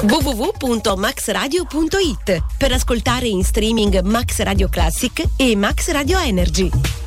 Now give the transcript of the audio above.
www.maxradio.it per ascoltare in streaming Max Radio Classic e Max Radio Energy.